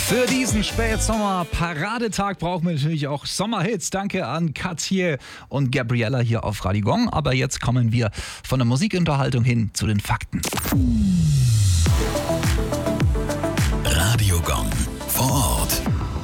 Für diesen Spätsommer-Paradetag brauchen wir natürlich auch Sommerhits. Danke an Katje und Gabriella hier auf Radio Gong. Aber jetzt kommen wir von der Musikunterhaltung hin zu den Fakten. Radio Gong vor Ort.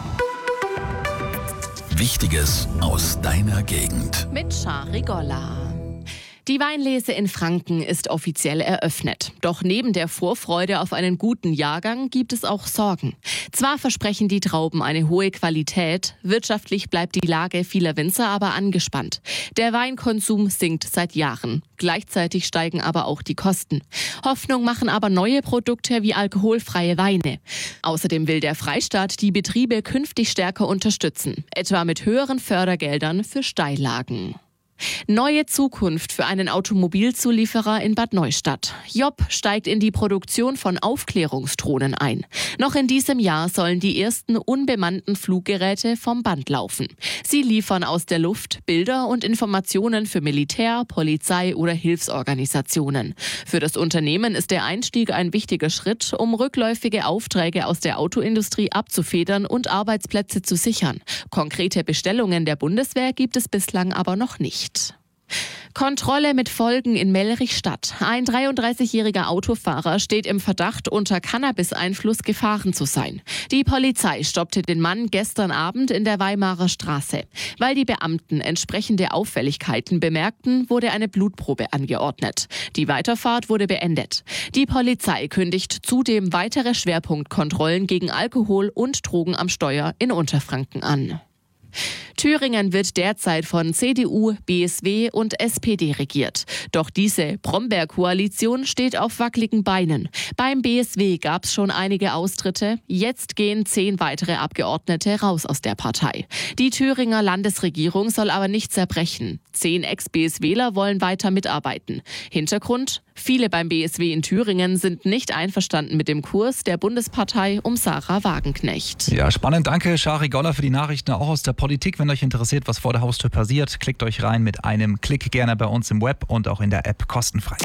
Wichtiges aus deiner Gegend. Mit Shari Golla. Die Weinlese in Franken ist offiziell eröffnet. Doch neben der Vorfreude auf einen guten Jahrgang gibt es auch Sorgen. Zwar versprechen die Trauben eine hohe Qualität, wirtschaftlich bleibt die Lage vieler Winzer aber angespannt. Der Weinkonsum sinkt seit Jahren. Gleichzeitig steigen aber auch die Kosten. Hoffnung machen aber neue Produkte wie alkoholfreie Weine. Außerdem will der Freistaat die Betriebe künftig stärker unterstützen, etwa mit höheren Fördergeldern für Steillagen. Neue Zukunft für einen Automobilzulieferer in Bad Neustadt. Job steigt in die Produktion von Aufklärungsdrohnen ein. Noch in diesem Jahr sollen die ersten unbemannten Fluggeräte vom Band laufen. Sie liefern aus der Luft Bilder und Informationen für Militär, Polizei oder Hilfsorganisationen. Für das Unternehmen ist der Einstieg ein wichtiger Schritt, um rückläufige Aufträge aus der Autoindustrie abzufedern und Arbeitsplätze zu sichern. Konkrete Bestellungen der Bundeswehr gibt es bislang aber noch nicht. Kontrolle mit Folgen in Mellrichstadt. Ein 33-jähriger Autofahrer steht im Verdacht, unter Cannabis-Einfluss gefahren zu sein. Die Polizei stoppte den Mann gestern Abend in der Weimarer Straße. Weil die Beamten entsprechende Auffälligkeiten bemerkten, wurde eine Blutprobe angeordnet. Die Weiterfahrt wurde beendet. Die Polizei kündigt zudem weitere Schwerpunktkontrollen gegen Alkohol und Drogen am Steuer in Unterfranken an. Thüringen wird derzeit von CDU, BSW und SPD regiert. Doch diese Brombeer-Koalition steht auf wackeligen Beinen. Beim BSW gab es schon einige Austritte. Jetzt gehen 10 weitere Abgeordnete raus aus der Partei. Die Thüringer Landesregierung soll aber nicht zerbrechen. 10 Ex-BSWler wollen weiter mitarbeiten. Hintergrund: Viele beim BSW in Thüringen sind nicht einverstanden mit dem Kurs der Bundespartei um Sarah Wagenknecht. Ja, spannend. Danke, Shari Golla, für die Nachrichten auch aus der Politik. Wenn euch interessiert, was vor der Haustür passiert, klickt euch rein mit einem Klick, gerne bei uns im Web und auch in der App kostenfrei.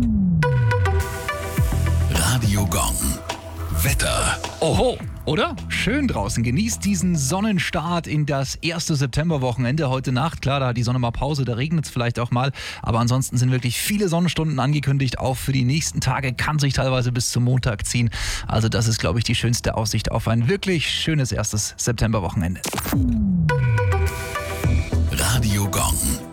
Radio Gong. Wetter. Oho, oder? Schön draußen. Genießt diesen Sonnenstart in das erste Septemberwochenende heute Nacht. Klar, da hat die Sonne mal Pause, da regnet es vielleicht auch mal. Aber ansonsten sind wirklich viele Sonnenstunden angekündigt. Auch für die nächsten Tage kann sich teilweise bis zum Montag ziehen. Also das ist, glaube ich, die schönste Aussicht auf ein wirklich schönes erstes Septemberwochenende. Radio Gong.